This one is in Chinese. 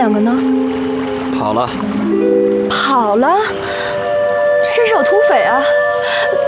两个呢？ 跑了。 跑了？山上有土匪啊！